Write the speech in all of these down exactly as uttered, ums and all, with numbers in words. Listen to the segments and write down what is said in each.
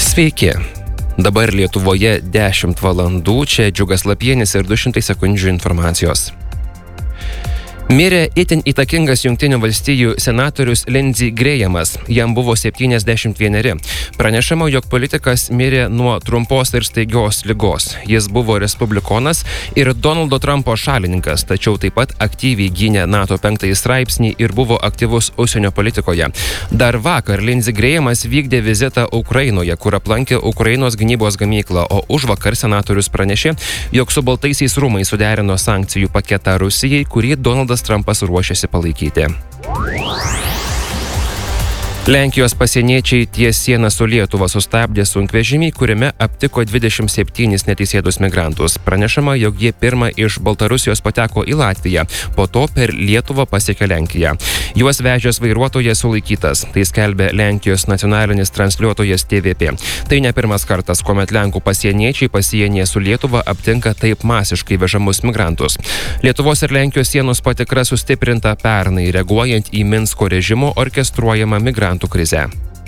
Sveiki. Dabar Lietuvoje dešimt valandų, čia Džiugas Lapienis ir du šimtai sekundžių informacijos. Mirė itin įtakingas Jungtinių valstijų senatorius Lindsey Grahamas. Jam buvo septyniasdešimt vieneri. Pranešama, jog politikas mirė nuo trumpos ir staigios ligos. Jis buvo respublikonas ir Donaldo Trumpo šalininkas, tačiau taip pat aktyviai gynė NATO penktąjį straipsnį ir buvo aktyvus užsienio politikoje. Dar vakar Lindsey Grahamas vykdė vizitą Ukrainoje, kur aplankė Ukrainos gynybos gamyklą, o užvakar senatorius pranešė, jog su Baltaisiais rūmais suderino sankcijų paketą Rusijai, kurį Donaldas Trumpas ruošiasi palaikyti. Lenkijos pasieniečiai ties sieną su Lietuva sustabdė sunkvežimį, kuriame aptiko dvidešimt septynis neteisėtus migrantus. Pranešama, jog jie pirmą iš Baltarusijos pateko į Latviją, po to per Lietuvą pasiekė Lenkiją. Juos vežęs vairuotojas sulaikytas, tai skelbė Lenkijos nacionalinis transliuotojas T V P. Tai ne pirmas kartas, kuomet Lenkų pasieniečiai pasienyje su Lietuva aptinka taip masiškai vežamus migrantus. Lietuvos ir Lenkijos sienos patikra sustiprinta pernai, reaguojant į Minsko režimo orkestruojamą migrantų krizę.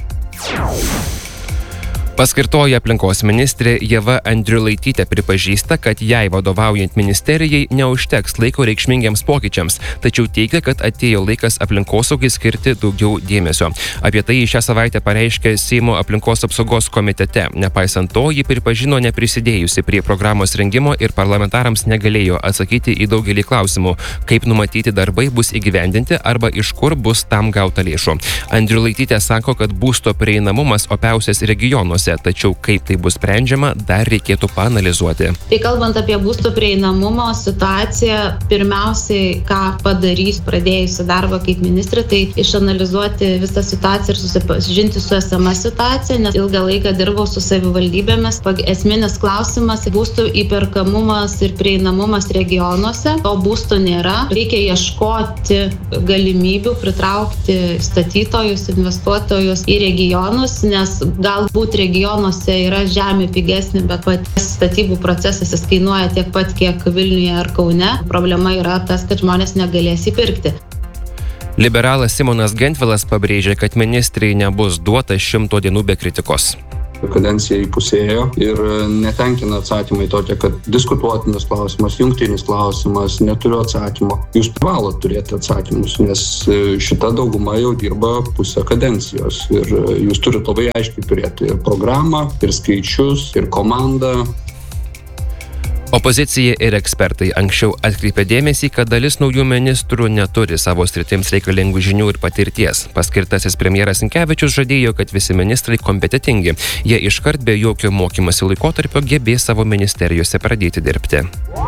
Paskirtoji aplinkos ministrė Ieva Andriulaitytė pripažįsta, kad jai vadovaujant ministerijai neužteks laiko reikšmingiams pokyčiams, tačiau teigia, kad atėjo laikas aplinkosaugai skirti daugiau dėmesio. Apie tai šią savaitę pareiškė Seimo aplinkos apsaugos komitete. Nepaisant to, ji pripažino neprisidėjusi prie programos rengimo ir parlamentarams negalėjo atsakyti į daugelį klausimų, kaip numatyti darbai bus įgyvendinti arba iš kur bus tam gauta lėšų. Andriulaitytė sako, kad būsto prieinamumas opiausias regionuose, tačiau kaip tai bus sprendžiama, dar reikėtų paanalizuoti. Tai kalbant apie būsto prieinamumo situaciją, pirmiausiai, ką padarys pradėjusi darbą kaip ministrė, tai išanalizuoti visą situaciją ir susipažinti su esama situacija, nes ilgą laiką dirbau su savivaldybėmis. Esminis klausimas - būstų įperkamumas ir prieinamumas regionuose. To būsto nėra. Reikia ieškoti galimybių pritraukti statytojus, investuotojus į regionus, nes galbūt regionuose Regionuose yra žemė pigesnė, bet patys statybų procesas jis kainuoja tiek pat, kiek Vilniuje ar Kaune. Problema yra tas, kad žmonės negalės įpirkti. Liberalas Simonas Gentvilas pabrėžė, kad ministrai nebus duota šimto dienų be kritikos. Kadencija įpusėjo ir netenkina atsakymai tokie, kad diskutuotinas klausimas, jungtinis klausimas, neturiu atsakymo. Jūs privalot turėti atsakymus, nes šita dauguma jau dirba pusę kadencijos ir jūs turite labai aiškiai turėti ir programą, ir skaičius, ir komandą. Opozicija ir ekspertai anksčiau atkreipė dėmesį, kad dalis naujų ministrų neturi savo sritims reikalingų žinių ir patirties. Paskirtasis premjeras Sinkevičius žadėjo, kad visi ministrai kompetentingi. Jie iškart be jokio mokymosi laikotarpio gebės savo ministerijose pradėti dirbti.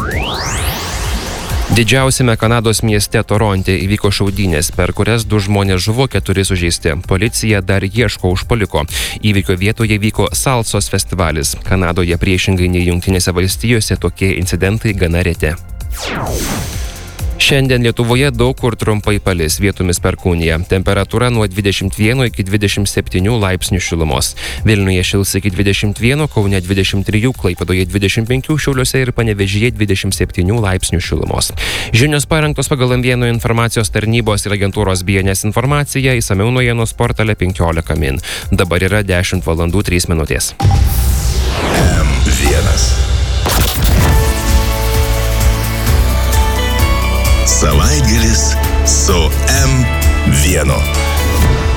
Didžiausiame Kanados mieste Toronte įvyko šaudynės, per kurias du žmonės žuvo, keturi sužeisti. Policija dar ieško užpuoliko. Įvykio vietoje vyko salsos festivalis. Kanadoje priešingai nei Jungtinėse valstijose tokie incidentai gana reti. Šiandien Lietuvoje daug kur trumpai palis, vietomis perkūnija. Temperatūra nuo dvidešimt vieno iki dvidešimt septynių laipsnių šilumos. Vilniuje šils iki dvidešimt vieno, Kaune dvidešimt trijų, Klaipėdoje dvidešimt penkių, Šiauliuose ir Panevėžyje dvidešimt septynių laipsnių šilumos. Žinios parengtos pagal M vieno informacijos tarnybos ir agentūros B N S informaciją, išsamiau naujienos portale penkiolika min. Dabar yra dešimt valandų trys minutės. M vienas. Savaitgalis su M vienu.